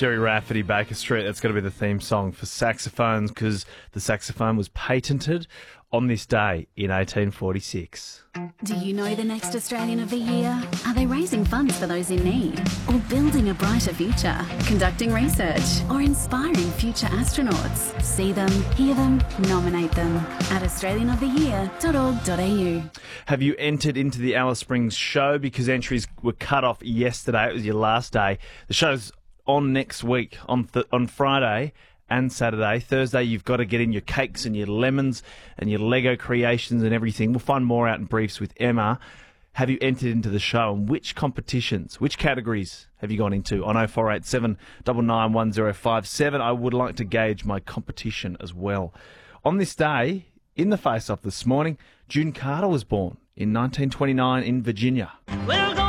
Jerry Rafferty, Baker Street. That's going to be the theme song for saxophones because the saxophone was patented on this day in 1846. Do you know the next Australian of the Year? Are they raising funds for those in need? Or building a brighter future? Conducting research? Or inspiring future astronauts? See them, hear them, nominate them at australianoftheyear.org.au. Have you entered into the Alice Springs show? Because entries were cut off yesterday. It was your last day. The show's on next week, on Friday and Saturday. Thursday, you've got to get in your cakes and your lemons and your Lego creations and everything. We'll find more out in briefs with Emma. Have you entered into the show, and which competitions, which categories have you gone into? On 0487 991057, I would like to gauge my competition as well. On this day, in the face-off this morning, June Carter was born in 1929 in Virginia.